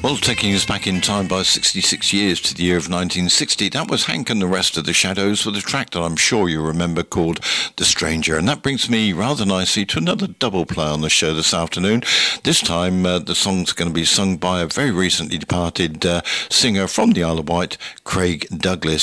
Well, taking us back in time by 66 years to the year of 1960, that was Hank and the Rest of the Shadows with a track that I'm sure you remember called The Stranger. And that brings me rather nicely to another double play on the show this afternoon. This time, the song's going to be sung by a very recently departed singer from the Isle of Wight, Craig Douglas.